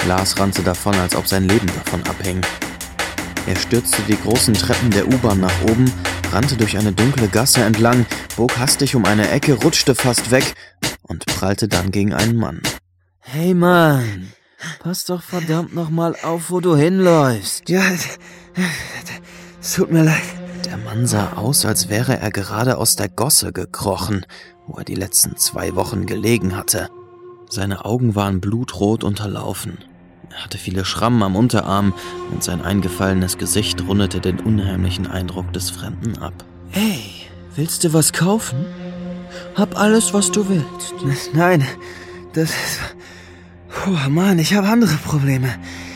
Lars rannte davon, als ob sein Leben davon abhing. Er stürzte die großen Treppen der U-Bahn nach oben, rannte durch eine dunkle Gasse entlang, bog hastig um eine Ecke, rutschte fast weg und prallte dann gegen einen Mann. Hey Mann, pass doch verdammt nochmal auf, wo du hinläufst. Ja, es tut mir leid. Der Mann sah aus, als wäre er gerade aus der Gosse gekrochen, wo er die letzten 2 Wochen gelegen hatte. Seine Augen waren blutrot unterlaufen. Er hatte viele Schrammen am Unterarm und sein eingefallenes Gesicht rundete den unheimlichen Eindruck des Fremden ab. Hey, willst du was kaufen? Hab alles, was du willst. Nein, das ist... Oh Mann, ich habe andere Probleme.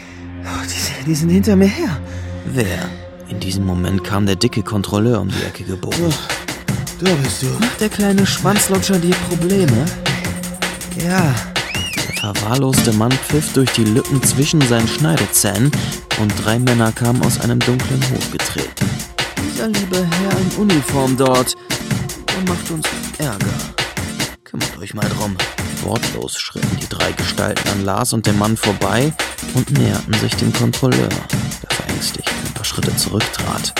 Die sind hinter mir her. Wer? In diesem Moment kam der dicke Kontrolleur um die Ecke gebogen. Da bist du. Macht der kleine Schwanzlutscher dir Probleme? Ja. Der verwahrloste Mann pfiff durch die Lücken zwischen seinen Schneidezähnen und 3 Männer kamen aus einem dunklen Hof getreten. Dieser liebe Herr in Uniform dort, der macht uns Ärger. Kümmert euch mal drum. Wortlos schritten die 3 Gestalten an Lars und dem Mann vorbei und näherten sich dem Kontrolleur, der verängstigt ein paar Schritte zurücktrat.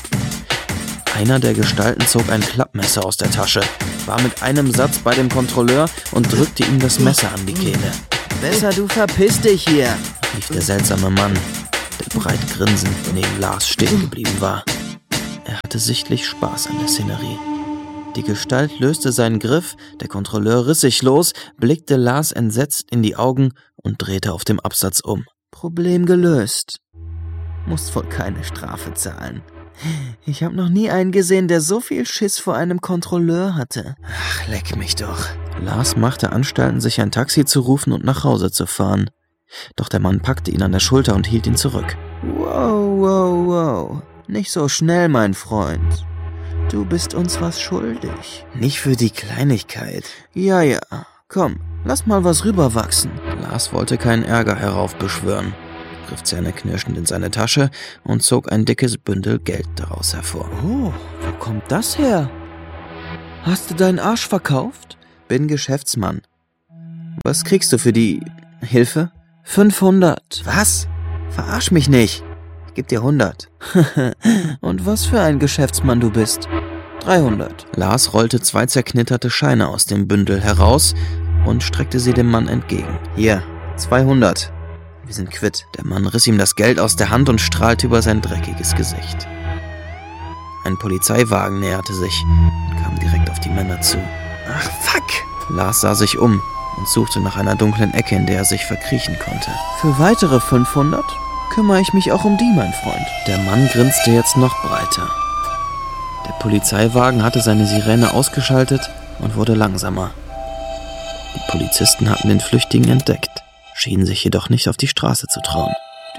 Einer der Gestalten zog ein Klappmesser aus der Tasche, war mit einem Satz bei dem Kontrolleur und drückte ihm das Messer an die Kehle. Besser du verpiss dich hier, rief der seltsame Mann, der breit grinsend neben Lars stehen geblieben war. Er hatte sichtlich Spaß an der Szenerie. Die Gestalt löste seinen Griff, der Kontrolleur riss sich los, blickte Lars entsetzt in die Augen und drehte auf dem Absatz um. Problem gelöst. Musst wohl keine Strafe zahlen. Ich habe noch nie einen gesehen, der so viel Schiss vor einem Kontrolleur hatte. Ach, leck mich doch. Lars machte Anstalten, sich ein Taxi zu rufen und nach Hause zu fahren. Doch der Mann packte ihn an der Schulter und hielt ihn zurück. Wow. Nicht so schnell, mein Freund. Du bist uns was schuldig. Nicht für die Kleinigkeit. Ja. Komm, lass mal was rüberwachsen. Lars wollte keinen Ärger heraufbeschwören, griff zähneknirschend in seine Tasche und zog ein dickes Bündel Geld daraus hervor. Oh, wo kommt das her? Hast du deinen Arsch verkauft? Bin Geschäftsmann. Was kriegst du für die Hilfe? 500. Was? Verarsch mich nicht. Ich geb dir 100. Und was für ein Geschäftsmann du bist? 300. Lars rollte 2 zerknitterte Scheine aus dem Bündel heraus und streckte sie dem Mann entgegen. Hier, 200. Wir sind quitt. Der Mann riss ihm das Geld aus der Hand und strahlte über sein dreckiges Gesicht. Ein Polizeiwagen näherte sich und kam direkt auf die Männer zu. Ach, fuck! Lars sah sich um und suchte nach einer dunklen Ecke, in der er sich verkriechen konnte. Für weitere 500 kümmere ich mich auch um die, mein Freund. Der Mann grinste jetzt noch breiter. Der Polizeiwagen hatte seine Sirene ausgeschaltet und wurde langsamer. Die Polizisten hatten den Flüchtigen entdeckt, schienen sich jedoch nicht auf die Straße zu trauen.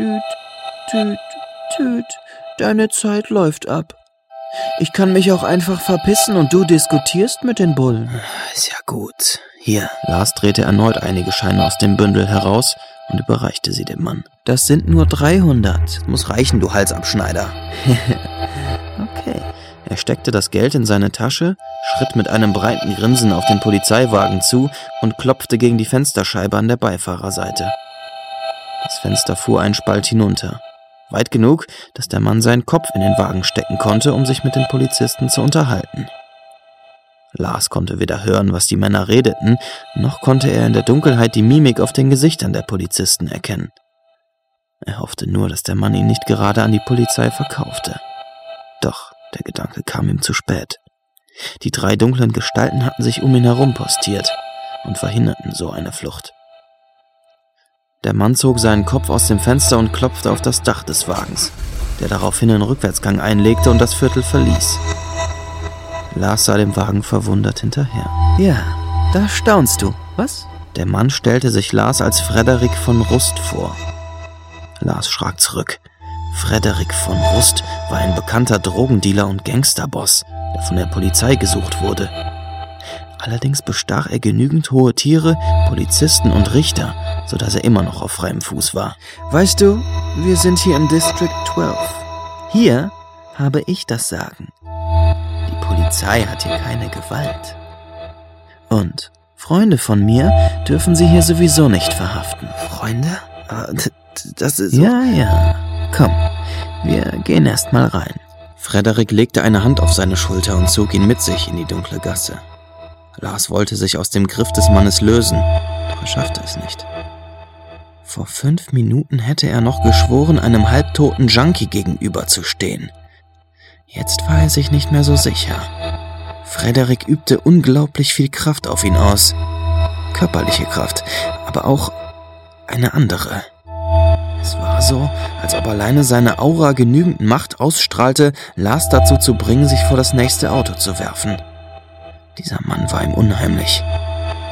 Tüt, deine Zeit läuft ab. Ich kann mich auch einfach verpissen und du diskutierst mit den Bullen. Ist ja gut. Hier. Lars drehte erneut einige Scheine aus dem Bündel heraus und überreichte sie dem Mann. Das sind nur 300. Muss reichen, du Halsabschneider. Okay. Er steckte das Geld in seine Tasche, schritt mit einem breiten Grinsen auf den Polizeiwagen zu und klopfte gegen die Fensterscheibe an der Beifahrerseite. Das Fenster fuhr einen Spalt hinunter. Weit genug, dass der Mann seinen Kopf in den Wagen stecken konnte, um sich mit den Polizisten zu unterhalten. Lars konnte weder hören, was die Männer redeten, noch konnte er in der Dunkelheit die Mimik auf den Gesichtern der Polizisten erkennen. Er hoffte nur, dass der Mann ihn nicht gerade an die Polizei verkaufte. Doch der Gedanke kam ihm zu spät. Die 3 dunklen Gestalten hatten sich um ihn herum postiert und verhinderten so eine Flucht. Der Mann zog seinen Kopf aus dem Fenster und klopfte auf das Dach des Wagens, der daraufhin einen Rückwärtsgang einlegte und das Viertel verließ. Lars sah dem Wagen verwundert hinterher. Ja, da staunst du. Was? Der Mann stellte sich Lars als Frederik von Rust vor. Lars schrak zurück. Frederik von Rust war ein bekannter Drogendealer und Gangsterboss, der von der Polizei gesucht wurde. Allerdings bestach er genügend hohe Tiere, Polizisten und Richter, sodass er immer noch auf freiem Fuß war. Weißt du, wir sind hier im District 12. Hier habe ich das Sagen. Die Polizei hat hier keine Gewalt. Und Freunde von mir dürfen sie hier sowieso nicht verhaften. Freunde? Das ist so... Ja. Komm, wir gehen erst mal rein. Frederik legte eine Hand auf seine Schulter und zog ihn mit sich in die dunkle Gasse. Lars wollte sich aus dem Griff des Mannes lösen, doch er schaffte es nicht. Vor 5 Minuten hätte er noch geschworen, einem halbtoten Junkie gegenüberzustehen. Jetzt war er sich nicht mehr so sicher. Frederik übte unglaublich viel Kraft auf ihn aus. Körperliche Kraft, aber auch eine andere. Es war so, als ob alleine seine Aura genügend Macht ausstrahlte, Lars dazu zu bringen, sich vor das nächste Auto zu werfen. Dieser Mann war ihm unheimlich.